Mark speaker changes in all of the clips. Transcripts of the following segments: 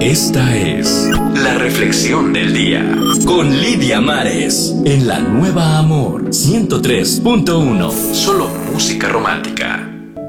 Speaker 1: Esta es la reflexión del día con Lidia Mares en la Nueva Amor 103.1. Solo música romántica.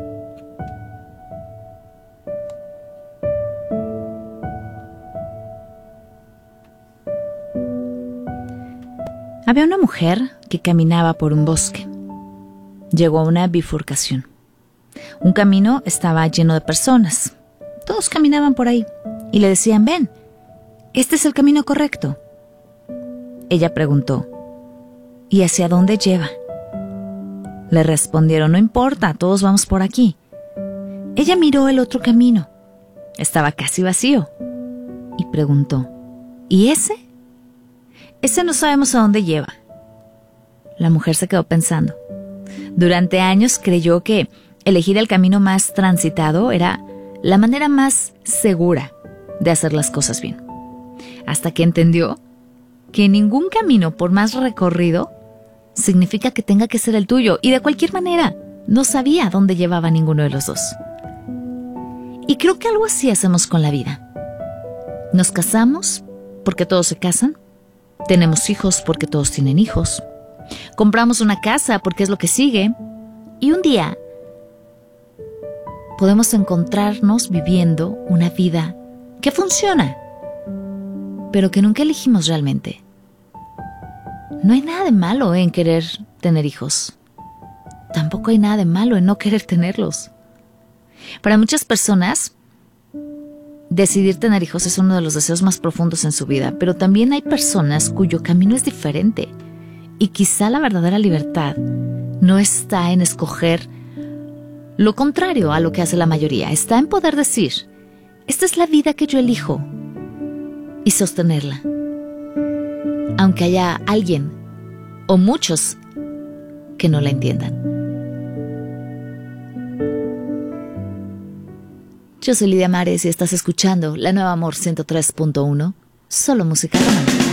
Speaker 2: Había una mujer que caminaba por un bosque. Llegó a una bifurcación. Un camino estaba lleno de personas. Todos caminaban por ahí y le decían: ven, este es el camino correcto. Ella preguntó: ¿y hacia dónde lleva? Le respondieron: no importa, todos vamos por aquí. Ella miró el otro camino. Estaba casi vacío y preguntó: ¿y ese? Ese no sabemos a dónde lleva. La mujer se quedó pensando. Durante años creyó que elegir el camino más transitado era la manera más segura de hacer las cosas bien. Hasta que entendió que ningún camino, por más recorrido, significa que tenga que ser el tuyo. Y de cualquier manera, no sabía dónde llevaba ninguno de los dos. Y creo que algo así hacemos con la vida. Nos casamos porque todos se casan. Tenemos hijos porque todos tienen hijos. Compramos una casa porque es lo que sigue. Y un día podemos encontrarnos viviendo una vida que funciona, pero que nunca elegimos realmente. No hay nada de malo en querer tener hijos. Tampoco hay nada de malo en no querer tenerlos. Para muchas personas, decidir tener hijos es uno de los deseos más profundos en su vida, pero también hay personas cuyo camino es diferente. Y quizá la verdadera libertad no está en escoger lo contrario a lo que hace la mayoría. Está en poder decir: esta es la vida que yo elijo, y sostenerla. Aunque haya alguien o muchos que no la entiendan. Yo soy Lidia Mares y estás escuchando La Nueva Amor 103.1, solo música romántica.